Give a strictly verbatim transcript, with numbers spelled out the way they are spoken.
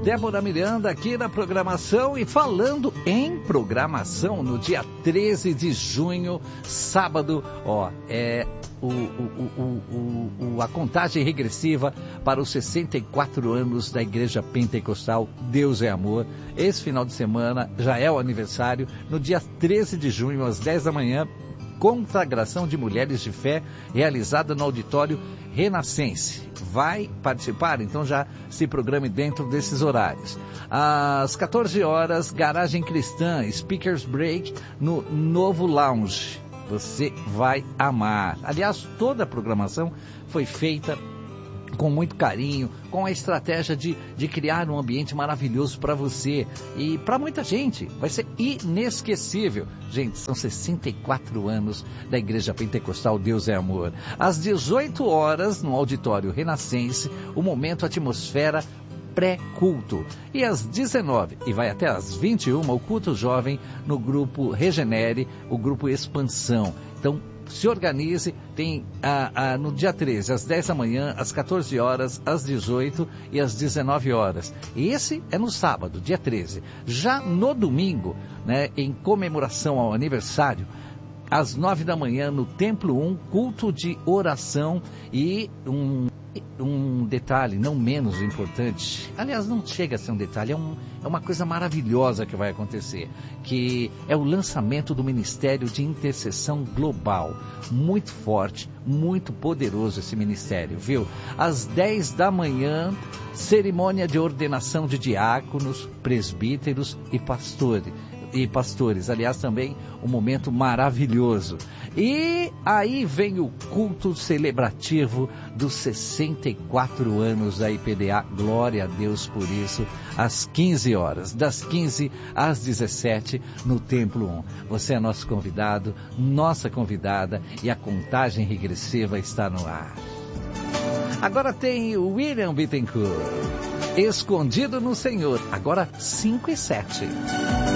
Débora Miranda aqui na programação e falando em programação no dia treze de junho, sábado, ó, é o, o, o, o, a contagem regressiva para os sessenta e quatro anos da Igreja Pentecostal Deus é Amor. Esse final de semana já é o aniversário, no dia treze de junho, às dez da manhã, consagração de mulheres de fé realizada no auditório Renascense. Vai participar? Então já se programe dentro desses horários. Às quatorze horas, Garagem Cristã, Speakers Break no Novo Lounge. Você vai amar. Aliás, toda a programação foi feita com muito carinho, com a estratégia de, de criar um ambiente maravilhoso para você e para muita gente. Vai ser inesquecível. Gente, são sessenta e quatro anos da Igreja Pentecostal Deus é Amor. Às dezoito horas, no Auditório Renascense, o momento Atmosfera pré-culto. E às dezenove, e vai até às vinte e uma, o culto jovem no grupo Regenere, o grupo Expansão. Então, se organize, tem a, a, no dia treze, às dez da manhã, às quatorze horas, às dezoito e às dezenove horas. E esse é no sábado, dia treze. Já no domingo, né, em comemoração ao aniversário, às nove da manhã, no Templo um, culto de oração e um... Um detalhe não menos importante, aliás, não chega a ser um detalhe, é, um, é uma coisa maravilhosa que vai acontecer, que é o lançamento do Ministério de Intercessão Global. Muito forte, muito poderoso esse ministério, viu? Às dez da manhã, cerimônia de ordenação de diáconos, presbíteros e pastores. E pastores, aliás, também um momento maravilhoso. E aí vem o culto celebrativo dos sessenta e quatro anos da I P D A, glória a Deus por isso, às quinze horas, das quinze às dezessete, no Templo um. Você é nosso convidado, nossa convidada, e a contagem regressiva está no ar. Agora tem o William Bittencourt, Escondido no Senhor, agora cinco e sete.